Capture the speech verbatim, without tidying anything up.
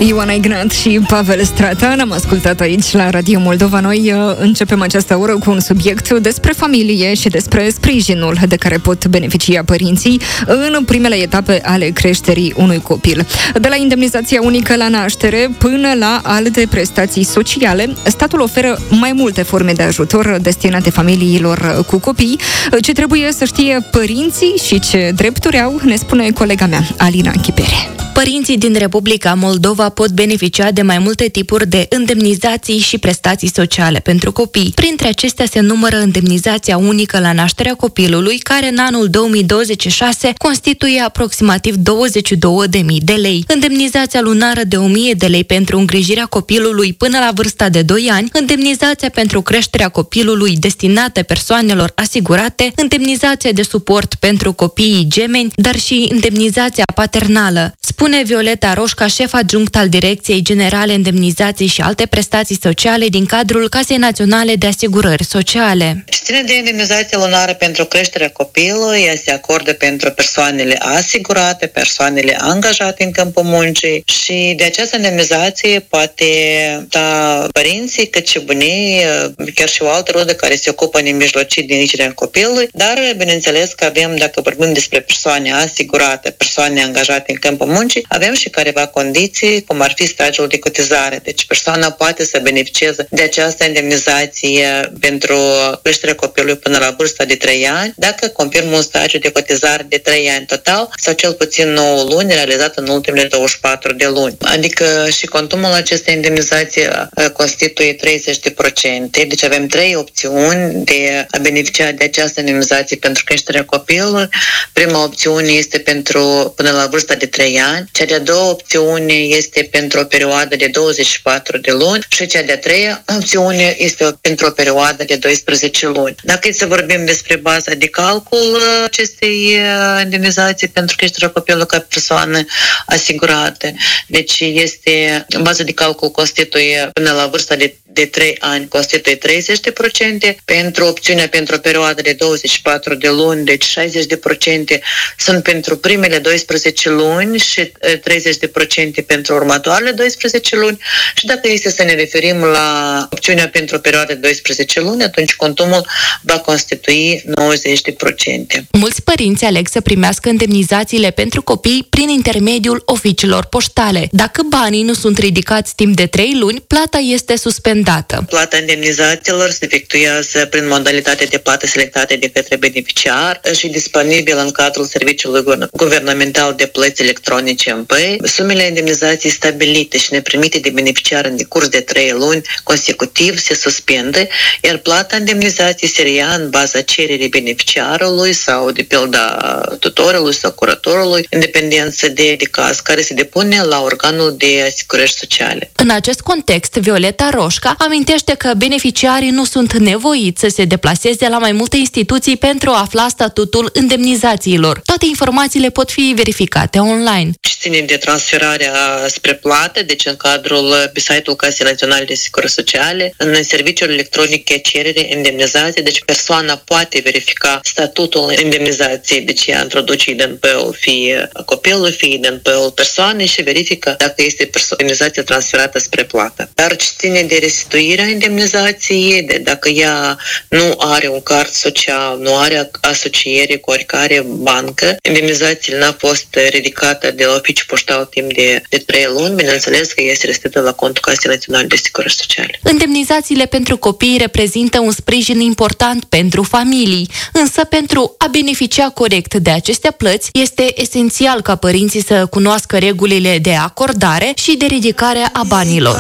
Ioana Ignat și Pavel Strata ne-am ascultat aici la Radio Moldova. Noi începem această oră cu un subiect despre familie și despre sprijinul de care pot beneficia părinții în primele etape ale creșterii unui copil. De la indemnizația unică la naștere până la alte prestații sociale, statul oferă mai multe forme de ajutor destinate familiilor cu copii. Ce trebuie să știe părinții și ce drepturi au, ne spune colega mea, Alina Chipere. Părinții din Republica Moldova pot beneficia de mai multe tipuri de indemnizații și prestații sociale pentru copii. Printre acestea se numără indemnizația unică la nașterea copilului, care în anul două mii douăzeci și șase constituie aproximativ douăzeci și două de mii de lei, indemnizația lunară de o mie de lei pentru îngrijirea copilului până la vârsta de doi ani, indemnizația pentru creșterea copilului destinată persoanelor asigurate, indemnizația de suport pentru copiii gemeni, dar și indemnizația paternală. Spune Violeta Roșca, șef adjunct al Direcției Generale Indemnizații și alte prestații sociale din cadrul Casei Naționale de Asigurări Sociale. Ce ține de indemnizația lunară pentru creșterea copilului, ea se acordă pentru persoanele asigurate, persoanele angajate în câmpul muncii și de această indemnizație poate da părinții, cât și bunii, chiar și o altă rudă care se ocupă nemijlocit din îngrijirea copilului, dar bineînțeles că avem, dacă vorbim despre persoane asigurate, persoane angajate în câmpul muncii, avem și careva condiții, cum ar fi stagiul de cotizare. Deci persoana poate să beneficieze de această indemnizație pentru creșterea copilului până la vârsta de trei ani, dacă confirmă un stagiu de cotizare de trei ani total sau cel puțin nouă luni realizat în ultimele douăzeci și patru de luni. Adică și contumul acestei indemnizații constituie treizeci de procente. Deci avem trei opțiuni de a beneficia de această indemnizație pentru creșterea copilului. Prima opțiune este pentru până la vârsta de trei ani. Cea de-a doua opțiune este pentru o perioadă de douăzeci și patru de luni și cea de-a treia opțiune este pentru o perioadă de doisprezece luni. Dacă e să vorbim despre baza de calcul acestei indemnizații pentru creșterea copilului ca persoană asigurată, deci este baza de calcul constituie până la vârsta de de trei ani constituie treizeci de procente, pentru opțiunea pentru o perioadă de douăzeci și patru de luni, deci șaizeci de procente sunt pentru primele doisprezece luni și treizeci de procente pentru următoarele doisprezece luni și dacă este să ne referim la opțiunea pentru o perioadă de doisprezece luni, atunci contumul va constitui nouăzeci de procente. Mulți părinți aleg să primească indemnizațiile pentru copii prin intermediul oficiilor poștale. Dacă banii nu sunt ridicați timp de trei luni, plata este suspendată. Plata indemnizațiilor se efectuează prin modalitate de plată selectate de către beneficiar și disponibil în cadrul serviciului guvernamental de plăți electronice M P. Sumele indemnizației stabilite și neprimite de beneficiar în decurs de trei luni consecutiv se suspendă, iar plata indemnizației se reia în baza cererii beneficiarului sau de pilda tutorului sau curatorului, în dependență de, de caz, care se depune la organul de asigurări sociale. În acest context, Violeta Roșca amintește că beneficiarii nu sunt nevoiți să se deplaseze la mai multe instituții pentru a afla statutul indemnizațiilor. Toate informațiile pot fi verificate online. Ce ține de transferarea spre plată, deci în cadrul pe site-ul Casei Naționale de Asigurări Sociale, în serviciul electronic de cerere indemnizație, deci persoana poate verifica statutul indemnizației, deci ea introduce I D N P-ul fie copilului, fie I D N P-ul persoanei și verifică dacă este indemnizația transferată spre plată. Dar ce ține de restituirea indemnizației, de dacă ea nu are un card social, nu are asociere cu oricare bancă, indemnizația n-a fost ridicată de la oficiul poștal timp de, de trei luni, bineînțeles că este restituită la contul Casei Naționale de Asigurări Sociale. Indemnizațiile pentru copii reprezintă un sprijin important pentru familii, însă pentru a beneficia corect de aceste plăți, este esențial ca părinții să cunoască regulile de acordare și de ridicare a banilor.